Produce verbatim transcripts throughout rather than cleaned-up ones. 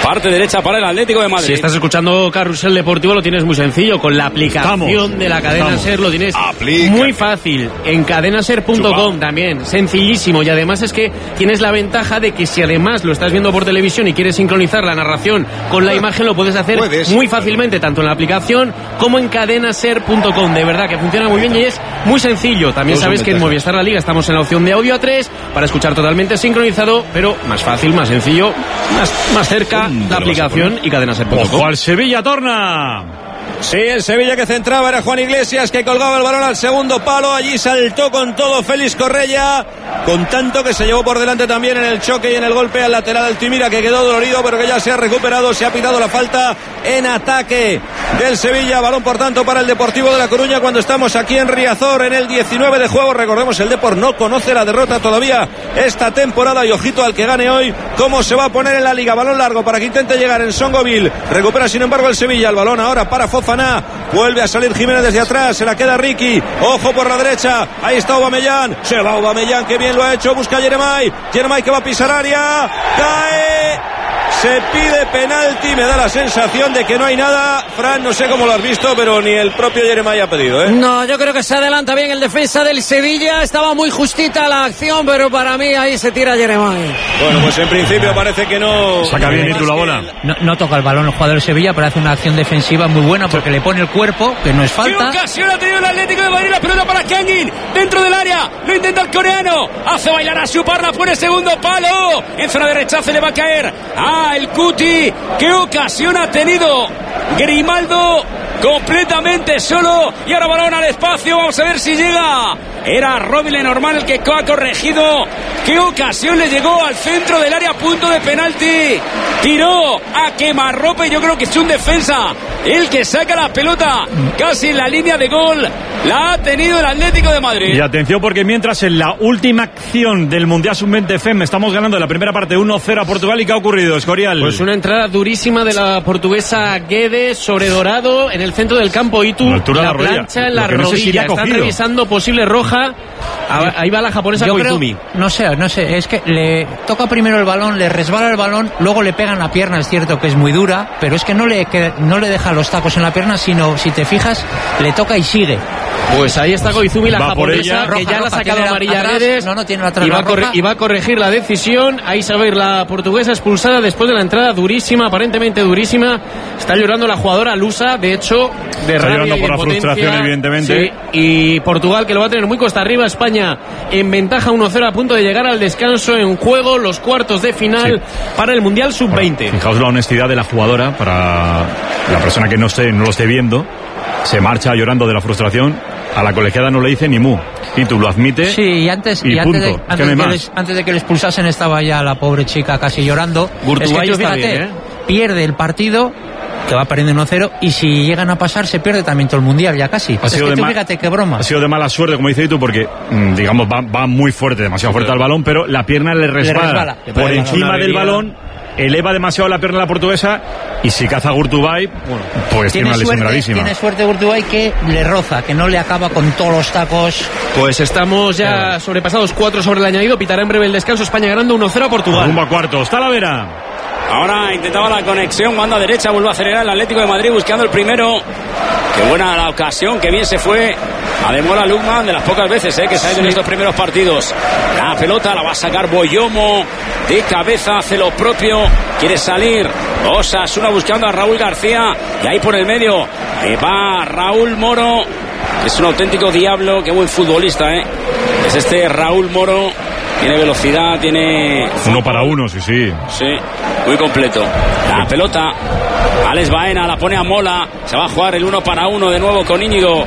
parte derecha para el Atlético de Madrid. Si estás escuchando Carrusel Deportivo, lo tienes muy sencillo. Con la aplicación Vamos. de la cadena Vamos. Ser lo tienes Aplica. muy fácil. En cadenaser punto com también, sencillísimo. Y además es que tienes la ventaja de que si además lo estás viendo por televisión y quieres sincronizar la narración con la imagen, lo puedes hacer ¿Puedes? muy fácilmente, tanto en la aplicación como en cadenaser punto com. De verdad que funciona muy bien y es muy sencillo. También Todos sabes que en Movistar La Liga estamos en la opción de audio A tres para escuchar totalmente sincronizado, pero más fácil, más sencillo, más, más cerca la aplicación y cadenaser punto com. Ojo al Sevilla, torna. Sí, el Sevilla que centraba era Juan Iglesias, que colgaba el balón al segundo palo. Allí saltó con todo Félix Correia, con tanto que se llevó por delante también en el choque y en el golpe al lateral Altimira, que quedó dolorido, pero que ya se ha recuperado. Se ha pitado la falta en ataque del Sevilla. Balón, por tanto, para el Deportivo de La Coruña cuando estamos aquí en Riazor en el diecinueve de juego. Recordemos, el Depor no conoce la derrota todavía esta temporada, y ojito al que gane hoy, cómo se va a poner en la Liga. Balón largo para que intente llegar en Songoville. Recupera, sin embargo, el Sevilla. El balón ahora para Fofana. Vuelve a salir Jiménez desde atrás. Se la queda Ricky. Ojo por la derecha. Ahí está Aubameyang. Se va Aubameyang, que bien lo ha hecho. Busca a Jeremai. Jeremai que va a pisar área. Cae. Se pide penalti. Me da la sensación de que no hay nada. Fran, no sé cómo lo has visto, pero ni el propio Jeremai ha pedido, ¿eh? No, yo creo que se adelanta bien el defensa del Sevilla. Estaba muy justita la acción, pero para mí ahí se tira Jeremai. Bueno, pues en principio parece que no. Saca bien y tú la bola. No, no toca el balón el jugador del Sevilla, pero hace una acción defensiva muy buena porque le pone el cuerpo, que no es falta. ¿Qué ocasión ha tenido el Atlético de Madrid? La pelota para Kangin, dentro del área. Lo intenta el coreano. Hace bailar a Suparra, pone segundo palo. En zona de rechace le va a caer a el Cuti. ¿Qué ocasión ha tenido Grimaldo? Completamente solo. Y ahora balón al espacio. Vamos a ver si llega. Era Robin Lenormand el que ha corregido. ¿Qué ocasión le llegó al centro del área? Punto de penalti. Tiró a quemarropa y yo creo que es un defensa el que saca la pelota casi en la línea de gol. La ha tenido el Atlético de Madrid. Y atención, porque mientras en la última acción del Mundial sub veinte F E M estamos ganando la primera parte uno cero a Portugal. ¿Y qué ha ocurrido, Escorial? Pues una entrada durísima de la portuguesa Guedes sobre Dorado en el centro del campo. Itu, la, la, la rodilla. plancha en la no rodilla. Si Están revisando posible roja. Ahí va la japonesa Koizumi. No sé, no sé. Es que le toca primero el balón, le resbala el balón, luego le pega en la pierna. Es cierto que es muy dura, pero es que no le, que, no le deja los tacos en la pierna, sino, si te fijas, le toca y sigue. Pues ahí está Koizumi, la va japonesa, roja, que ya roja, la ha sacado amarilla Guedes. No, no tiene la atrás, y, va la corre, y va a corregir la decisión. Ahí se va a ir la portuguesa expulsada después de la entrada durísima, aparentemente durísima. Está llorando la jugadora lusa, de hecho, de está rabia y por de la potencia. Frustración, evidentemente. Sí, y Portugal, que lo va a tener muy costa arriba. España en ventaja uno cero a punto de llegar al descanso. En juego los cuartos de final sí. para el Mundial sub veinte. Bueno, fijaos la honestidad de la jugadora, para la persona que no, esté, no lo esté viendo. Se marcha llorando de la frustración. A la colegiada no le dice ni mu. Y tú lo admite. Sí, y antes, y, y antes, de, antes, de que les, antes de que le expulsasen estaba ya la pobre chica casi llorando. Gurtubay es que tú, fíjate, bien, ¿eh? pierde el partido, que va perdiendo uno cero, y si llegan a pasar se pierde también todo el Mundial ya casi. Ha es sido que de tú ma- fíjate qué broma. Ha sido de mala suerte, como dice tú, porque digamos va, va muy fuerte, demasiado fuerte al balón, pero la pierna le resbala, le resbala. por Le encima del balón. Eleva demasiado la pierna a la portuguesa, y si caza Gurtubay, bueno, pues tiene una lesión suerte, gravísima. Tiene suerte Gurtubay, que le roza, que no le acaba con todos los tacos. Pues estamos ya sobrepasados, cuatro sobre el añadido. Pitará en breve el descanso. España ganando uno cero a Portugal. Rumbo a cuartos. Talavera. Ahora intentaba la conexión, banda derecha, vuelve a acelerar el Atlético de Madrid buscando el primero. Qué buena la ocasión, qué bien se fue a Demola Lukman, de las pocas veces eh, que se ha ido en estos primeros partidos. La pelota la va a sacar Boyomo, de cabeza hace lo propio, quiere salir Osasuna buscando a Raúl García, y ahí por el medio eh, va Raúl Moro, que es un auténtico diablo, qué buen futbolista, eh. Es este Raúl Moro. Tiene velocidad, tiene... Uno para uno, sí, sí. Sí, muy completo. La pelota, Alex Baena la pone a Mola. Se va a jugar el uno para uno de nuevo con Íñigo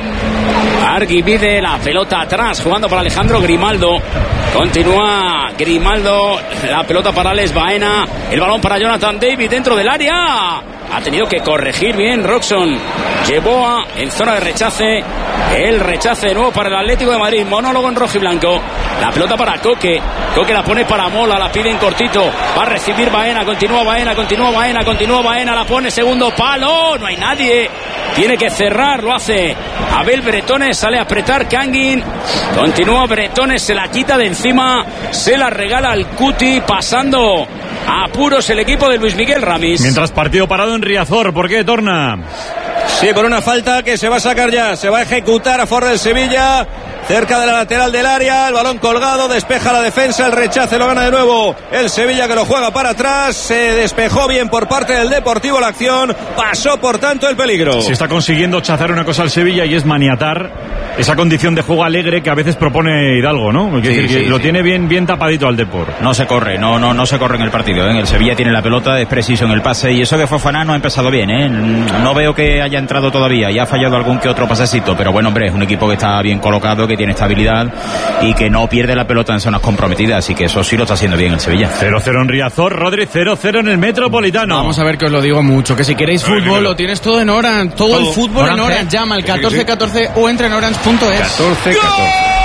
Arguibide. La pelota atrás, jugando para Alejandro Grimaldo. Continúa Grimaldo. La pelota para Alex Baena. El balón para Jonathan David dentro del área. Ha tenido que corregir bien Roxon Yeboah en zona de rechace. El rechace de nuevo para el Atlético de Madrid. Monólogo en rojo y blanco. La pelota para Coque. Coque la pone para Mola. La pide en cortito. Va a recibir Baena. Continúa Baena. Continúa Baena. Continúa Baena. La pone segundo palo. No hay nadie. tiene que cerrar, lo hace Abel Bretones, sale a apretar Kangin, continúa Bretones, se la quita de encima, se la regala al Cuti, pasando a apuros el equipo de Luis Miguel Ramis. Mientras partido parado en Riazor, ¿por qué, Torna? Sí, por una falta que se va a sacar ya, se va a ejecutar a favor del Sevilla, cerca de la lateral del área, el balón colgado, despeja la defensa, el rechace lo gana de nuevo el Sevilla, que lo juega para atrás, se despejó bien por parte del Deportivo la acción, pasó por tanto el peligro. Se está consiguiendo chazar una cosa al Sevilla y es maniatar esa condición de juego alegre que a veces propone Hidalgo, ¿no? Sí, decir, sí, lo sí. tiene bien, bien tapadito al Depor. No se corre, no, no, no se corre en el partido, ¿eh? El Sevilla tiene la pelota, es preciso en el pase, y eso de Fofana no ha empezado bien, ¿eh? No veo que haya entrado todavía, y ha fallado algún que otro pasecito, pero bueno, hombre, es un equipo que está bien colocado, que tiene estabilidad y que no pierde la pelota en zonas comprometidas, así que eso sí lo está haciendo bien el Sevilla. cero cero en Riazor, Rodri, cero cero en el Metropolitano. Vamos a ver, que os lo digo mucho, que si queréis fútbol lo tienes todo en Orange, todo, todo. el fútbol Orange. En Orange, llama al catorce catorce o entra en orange punto es. catorce catorce